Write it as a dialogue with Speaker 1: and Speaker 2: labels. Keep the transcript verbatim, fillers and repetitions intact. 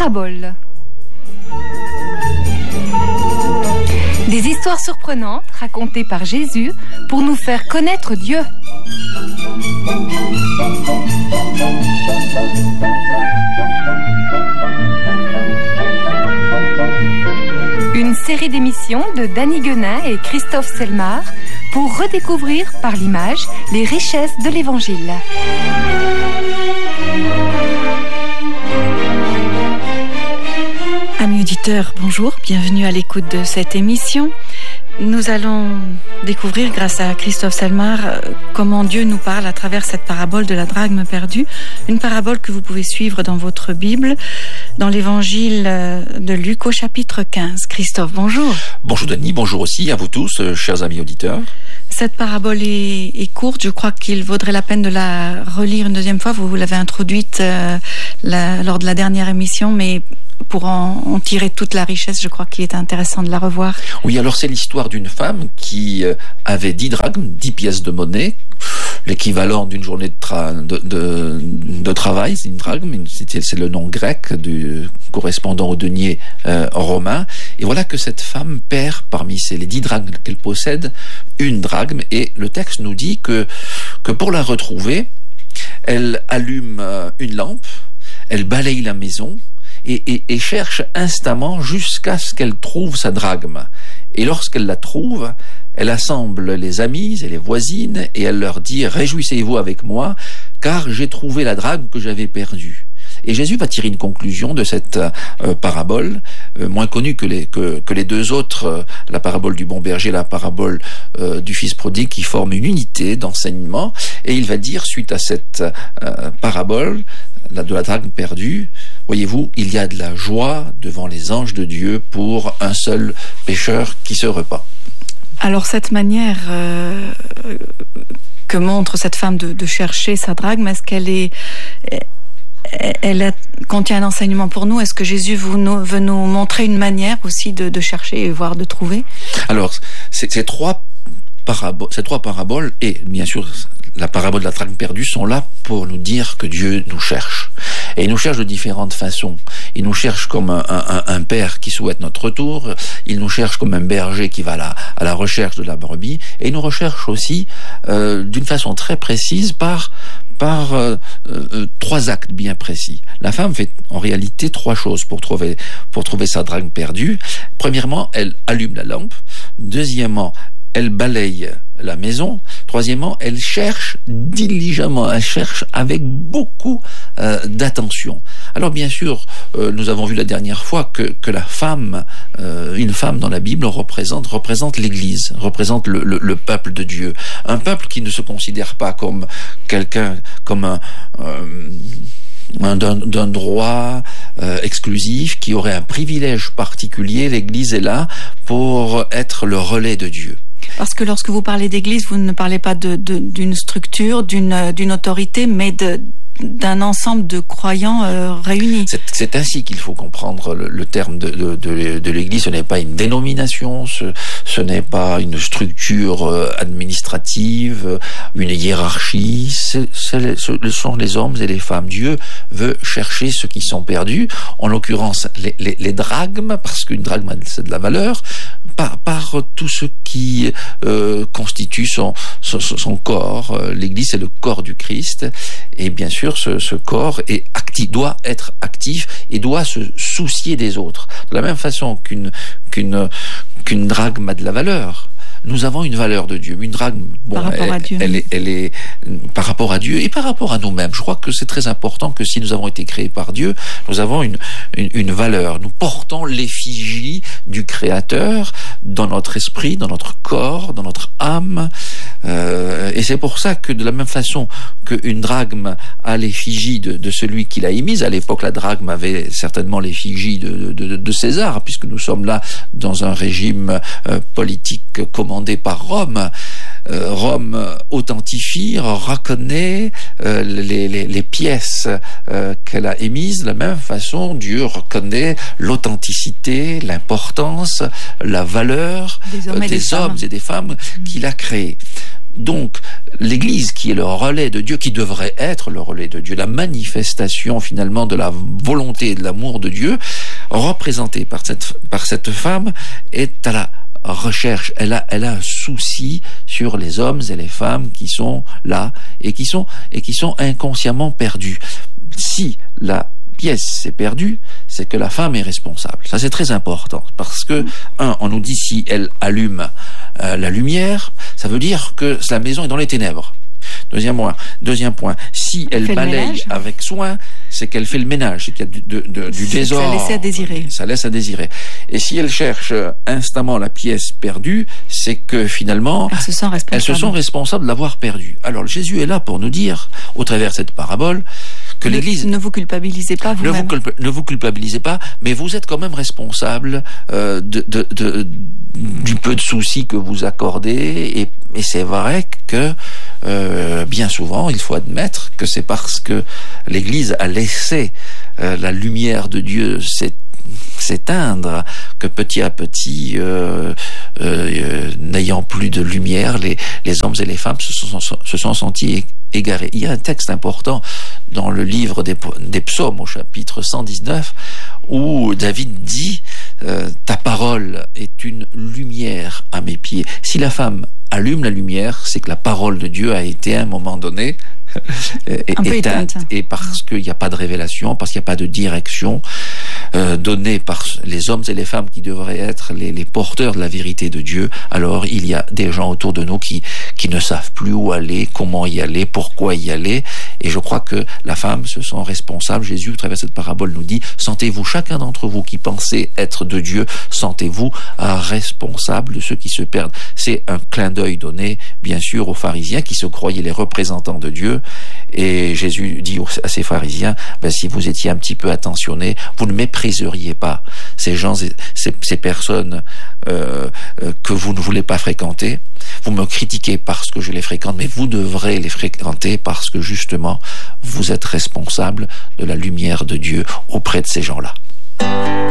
Speaker 1: paraboles. Des histoires surprenantes racontées par Jésus pour nous faire connaître Dieu. Une série d'émissions de Danny Guenin et Christophe Selmar pour redécouvrir par l'image les richesses de l'Évangile.
Speaker 2: Amis auditeurs, bonjour, bienvenue à l'écoute de cette émission. Nous allons découvrir, grâce à Christophe Selmar, comment Dieu nous parle à travers cette parabole de la drachme perdue. Une parabole que vous pouvez suivre dans votre Bible, dans l'évangile de Luc au chapitre quinze. Christophe, bonjour.
Speaker 3: Bonjour Denis, bonjour aussi à vous tous, chers amis auditeurs.
Speaker 2: Cette parabole est, est courte, je crois qu'il vaudrait la peine de la relire une deuxième fois. Vous, vous l'avez introduite euh, la, lors de la dernière émission, mais pour en, en tirer toute la richesse, je crois qu'il est intéressant de la revoir.
Speaker 3: Oui, alors c'est l'histoire d'une femme qui avait dix drachmes, dix pièces de monnaie, l'équivalent d'une journée de, tra- de, de, de travail, c'est une drachme, c'est, c'est le nom grec du correspondant au denier euh, romain. Et voilà que cette femme perd parmi ces, les dix drachmes qu'elle possède, une drachme, et le texte nous dit que, que pour la retrouver, elle allume une lampe, elle balaye la maison, Et, et, et cherche instamment jusqu'à ce qu'elle trouve sa drachme. Et lorsqu'elle la trouve, elle assemble les amis et les voisines et elle leur dit « Réjouissez-vous avec moi, car j'ai trouvé la drachme que j'avais perdue. » Et Jésus va tirer une conclusion de cette euh, parabole, euh, moins connue que les, que, que les deux autres, euh, la parabole du bon berger, la parabole euh, du fils prodigue, qui forment une unité d'enseignement. Et il va dire, suite à cette euh, parabole, la, de la drachme perdue, voyez-vous, il y a de la joie devant les anges de Dieu pour un seul pécheur qui se repent.
Speaker 2: Alors cette manière euh, que montre cette femme de, de chercher sa drachme, est-ce qu'elle est... Elle a, contient un enseignement pour nous. Est-ce que Jésus vous, nous, veut nous montrer une manière aussi de, de chercher et voire de trouver? Alors,
Speaker 3: c'est, ces, trois paraboles, ces trois paraboles, et bien sûr la parabole de la drachme perdue, sont là pour nous dire que Dieu nous cherche. Et il nous cherche de différentes façons. Il nous cherche comme un, un, un père qui souhaite notre retour. Il nous cherche comme un berger qui va à la, à la recherche de la brebis. Et il nous recherche aussi euh, d'une façon très précise par... par euh, euh, trois actes bien précis. La femme fait en réalité trois choses pour trouver, pour trouver sa drachme perdue. Premièrement, elle allume la lampe. Deuxièmement, elle balaye la maison. Troisièmement, elle cherche diligemment, elle cherche avec beaucoup euh, d'attention. Alors bien sûr, euh, nous avons vu la dernière fois que, que la femme, euh, une femme dans la Bible représente, représente l'Église, représente le, le, le peuple de Dieu. Un peuple qui ne se considère pas comme quelqu'un, comme un... Euh, D'un, d'un droit euh, exclusif, qui aurait un privilège particulier. L'Église est là pour être le relais de Dieu.
Speaker 2: Parce que lorsque vous parlez d'église, vous ne parlez pas de, de, d'une structure, d'une, d'une autorité, mais de, d'un ensemble de croyants euh, réunis.
Speaker 3: C'est, c'est ainsi qu'il faut comprendre le, le terme de, de, de, de l'église. Ce n'est pas une dénomination, ce, ce n'est pas une structure administrative, une hiérarchie. C'est, c'est, ce sont les hommes et les femmes. Dieu veut chercher ceux qui sont perdus, en l'occurrence les, les, les drachmes, parce qu'une drachme c'est de la valeur, par, par tout ce qui euh, constitue son, son, son corps. L'église, c'est le corps du Christ, et bien sûr ce, ce corps est actif, doit être actif et doit se soucier des autres. De la même façon qu'une, qu'une, qu'une drachme a de la valeur, nous avons une valeur de Dieu. Une drachme, bon,
Speaker 2: par rapport
Speaker 3: elle,
Speaker 2: à Dieu.
Speaker 3: Elle est, elle est par rapport à Dieu et par rapport à nous-mêmes. Je crois que c'est très important que si nous avons été créés par Dieu, nous avons une, une, une valeur. Nous portons l'effigie du Créateur dans notre esprit, dans notre corps, dans notre âme. Euh, et c'est pour ça que de la même façon qu'une drachme a l'effigie de, de celui qui l'a émise, à l'époque la drachme avait certainement l'effigie de, de, de César, puisque nous sommes là dans un régime euh, politique commandé par Rome. Euh, Rome authentifie, reconnaît euh, les, les, les pièces euh, qu'elle a émises. De la même façon, Dieu reconnaît l'authenticité, l'importance, la valeur
Speaker 2: des hommes,
Speaker 3: euh,
Speaker 2: et,
Speaker 3: des
Speaker 2: des
Speaker 3: hommes et des femmes mmh. qu'il a créés. donc, l'Église qui est le relais de Dieu, qui devrait être le relais de Dieu, la manifestation finalement de la volonté et de l'amour de Dieu, représentée par cette, par cette femme, est à la recherche. Elle a, elle a un souci sur les hommes et les femmes qui sont là et qui sont, et qui sont inconsciemment perdus. Si la pièce s'est perdue, c'est que la femme est responsable. Ça, c'est très important parce que, un, on nous dit si elle allume euh, la lumière, ça veut dire que la maison est dans les ténèbres. Deuxième point, deuxième point, si elle, elle balaye avec soin, c'est qu'elle fait le ménage, c'est qu'il y a du, de, de, du désordre.
Speaker 2: Ça laisse à désirer.
Speaker 3: Ça laisse à désirer. Et si elle cherche instamment la pièce perdue, c'est que finalement,
Speaker 2: elle se sent responsable.
Speaker 3: Elles se sont responsables de l'avoir perdue. Alors Jésus est là pour nous dire, au travers de cette parabole, que
Speaker 2: ne,
Speaker 3: l'Église...
Speaker 2: Ne vous culpabilisez pas vous-même.
Speaker 3: Ne vous, culpa, ne vous culpabilisez pas, mais vous êtes quand même responsable euh, de, de, de, du peu de soucis que vous accordez. Et, et c'est vrai que euh, bien souvent, il faut admettre que c'est parce que l'Église a laissé euh, la lumière de Dieu s'éteindre que petit à petit, euh, euh, n'ayant plus de lumière, les, les hommes et les femmes se sont, se sont sentis égarés. Il y a un texte important dans le livre des, des psaumes au chapitre cent dix-neuf où David dit euh, « Ta parole est une lumière à mes pieds ». Si la femme allume la lumière, c'est que la parole de Dieu a été à un moment donné éteinte, et parce qu'il n'y a pas de révélation, parce qu'il n'y a pas de direction euh, donnée par les hommes et les femmes qui devraient être les, les porteurs de la vérité de Dieu, alors il y a des gens autour de nous qui, qui ne savent plus où aller, comment y aller, pourquoi y aller, et je crois que la femme se sent responsable. Jésus, à travers cette parabole, nous dit « Sentez-vous, chacun d'entre vous qui pensez être de Dieu, sentez-vous responsable de ceux qui se perdent ». C'est un clin d'œil donné, bien sûr, aux pharisiens qui se croyaient les représentants de Dieu. Et Jésus dit à ces pharisiens, ben, si vous étiez un petit peu attentionnés, vous ne mépriseriez pas ces gens, ces, ces personnes euh, euh, que vous ne voulez pas fréquenter. Vous me critiquez parce que je les fréquente, mais vous devrez les fréquenter parce que justement, vous êtes responsable de la lumière de Dieu auprès de ces gens-là.